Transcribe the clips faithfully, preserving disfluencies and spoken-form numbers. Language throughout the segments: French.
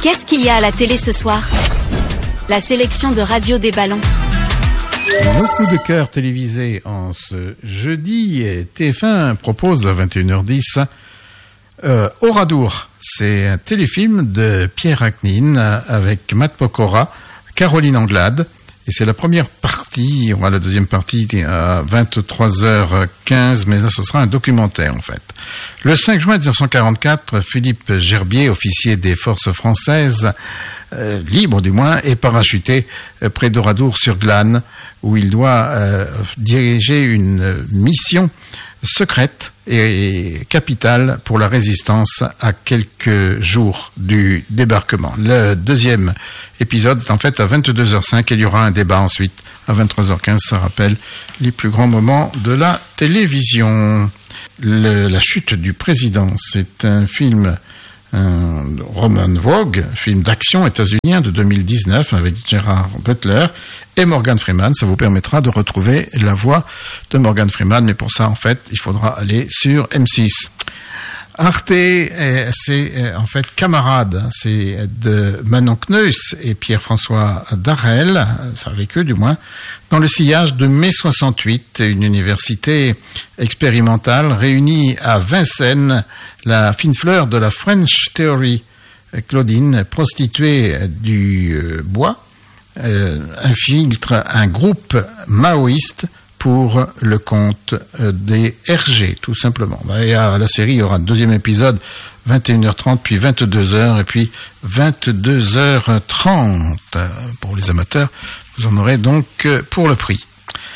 Qu'est-ce qu'il y a à la télé ce soir? La sélection de Radio des Ballons. Nos coups de cœur télévisés en ce jeudi. T F un propose à vingt et une heures dix euh, Oradour. C'est un téléfilm de Pierre Achnine avec Matt Pokora, Caroline Anglade. Et c'est la première partie. On aura la deuxième partie à vingt-trois heures quinze, mais là ce sera un documentaire en fait. Le cinq juin dix-neuf cent quarante-quatre, Philippe Gerbier, officier des forces françaises, euh, libre du moins, est parachuté euh, près d'Oradour-sur-Glane, où il doit euh, diriger une mission secrète et capitale pour la résistance à quelques jours du débarquement. Le deuxième épisode est en fait à vingt-deux heures cinq et il y aura un débat ensuite à vingt-trois heures quinze. Ça rappelle les plus grands moments de la télévision. Le, la chute du président, c'est un film, un Roman Vogue, film d'action états-unien de deux mille dix-neuf avec Gerard Butler et Morgan Freeman. Ça vous permettra de retrouver la voix de Morgan Freeman, mais pour ça, en fait, il faudra aller sur M six. Arte, c'est en fait Camarade, c'est de Manon Kneus et Pierre-François Darel, c'est avec eux du moins, dans le sillage de mai soixante-huit, une université expérimentale réunie à Vincennes, la fine fleur de la French Theory, Claudine, prostituée du bois, euh, infiltre un groupe maoïste pour le compte des R G, tout simplement. Et à la série, il y aura un deuxième épisode, vingt et une heures trente, puis vingt-deux heures, et puis vingt-deux heures trente. Pour les amateurs, vous en aurez donc pour le prix.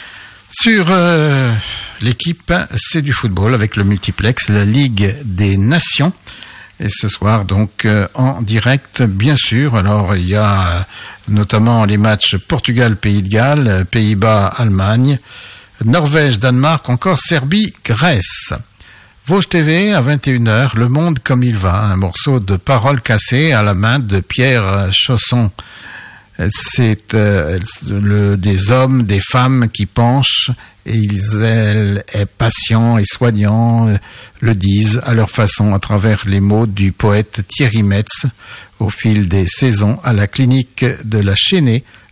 Sur euh, l'équipe, c'est du football avec le multiplex, la Ligue des Nations. Et ce soir, donc, euh, en direct, bien sûr. Alors, il y a euh, notamment les matchs Portugal-Pays de Galles, Pays-Bas-Allemagne, Norvège-Danemark, encore Serbie-Grèce. Vosges T V, à vingt et une heures, Le Monde comme il va, un morceau de paroles cassées à la main de Pierre Chausson. C'est euh, le, des hommes, des femmes qui penchent et ils, elles, et patients et soignants euh, le disent à leur façon à travers les mots du poète Thierry Metz au fil des saisons à la clinique de la Chênaie